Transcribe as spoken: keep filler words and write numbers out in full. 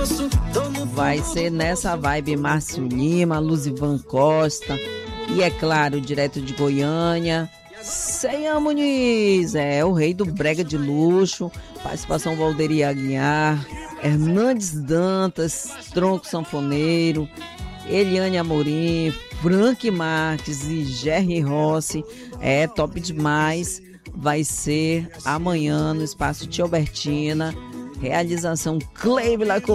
Vai ser nessa vibe Márcio Lima, Luzivan Costa e, é claro, direto de Goiânia, Ceia Muniz, é o rei do brega de luxo, participação Valderi Aguiar, Hernandes Dantas, Tronco Sanfoneiro, Eliane Amorim, Frank Marques e Jerry Rossi. É top demais. Vai ser amanhã no Espaço Tia Albertina, realização Cleibla